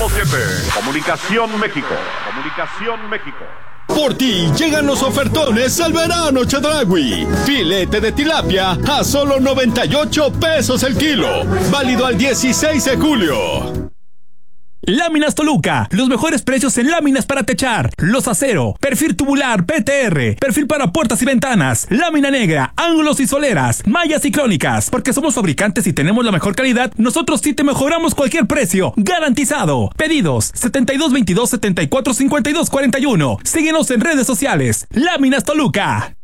como siempre, Comunicación México. Comunicación México. Por ti llegan los ofertones al verano Chedraui. Filete de tilapia a solo 98 pesos el kilo. Válido al 16 de julio. Láminas Toluca, los mejores precios en láminas para techar, los acero, perfil tubular PTR, perfil para puertas y ventanas, lámina negra, ángulos y soleras, mallas ciclónicas. Porque somos fabricantes y tenemos la mejor calidad, nosotros sí te mejoramos cualquier precio, garantizado. Pedidos 7222 74 52 41. Síguenos en redes sociales. Láminas Toluca.